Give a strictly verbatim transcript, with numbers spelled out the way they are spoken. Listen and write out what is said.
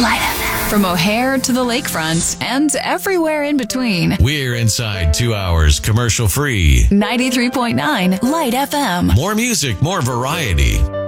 Light F M. From O'Hare to the lakefront and everywhere in between. We're inside two hours commercial free. ninety-three point nine Light F M. More music, more variety.